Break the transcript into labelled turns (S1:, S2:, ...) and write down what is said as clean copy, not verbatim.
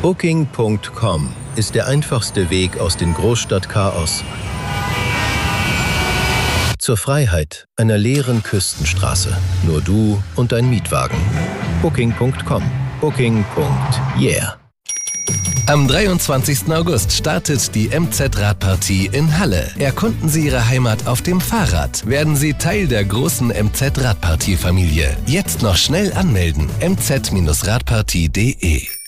S1: Booking.com ist der einfachste Weg aus dem Großstadtchaos zur Freiheit einer leeren Küstenstraße. Nur du und dein Mietwagen. Booking.com. Booking.yeah.
S2: Am 23. August startet die MZ-Radpartie in Halle. Erkunden Sie Ihre Heimat auf dem Fahrrad. Werden Sie Teil der großen MZ-Radpartie-Familie. Jetzt noch schnell anmelden. mz-radpartie.de